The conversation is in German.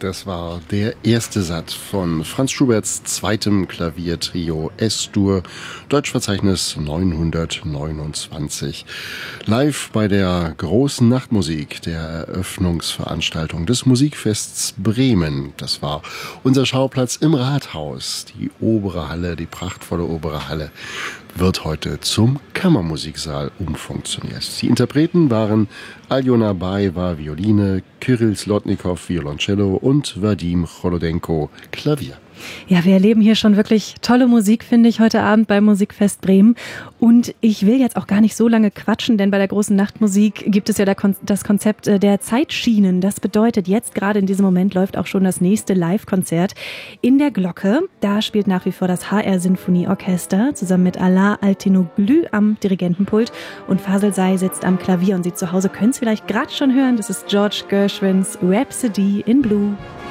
Das war der erste Satz von Franz Schuberts zweitem Klaviertrio S-Dur, Deutschverzeichnis 929. Live bei der großen Nachtmusik, der Eröffnungsveranstaltung des Musikfests Bremen. Das war unser Schauplatz im Rathaus. Die obere Halle, die prachtvolle obere Halle, wird heute zum Kammermusiksaal umfunktioniert. Die Interpreten waren Aljona Baeva Violine, Kyrill Slotnikow Violoncello und Vadim Cholodenko Klavier. Ja, wir erleben hier schon wirklich tolle Musik, finde ich, heute Abend beim Musikfest Bremen. Und ich will jetzt auch gar nicht so lange quatschen, denn bei der großen Nachtmusik gibt es ja das Konzept der Zeitschienen. Das bedeutet, jetzt gerade in diesem Moment läuft auch schon das nächste Live-Konzert in der Glocke. Da spielt nach wie vor das HR-Sinfonieorchester zusammen mit Alain Altinoglu am Dirigentenpult und Fasel Say sitzt am Klavier und Sie zu Hause können es vielleicht gerade schon hören. Das ist George Gershwins Rhapsody in Blue.